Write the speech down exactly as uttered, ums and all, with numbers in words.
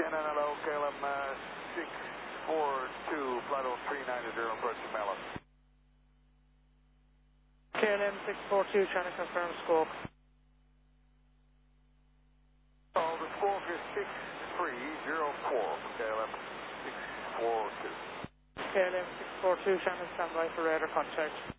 Shannon, hello, K L M uh, six four two, flight oh three ninety, approaching Melon. K L M six four two, trying to confirm scope. Oh, the scope is six three zero four, K L M six four two. K L M six four two, Shannon, standby for radar contact.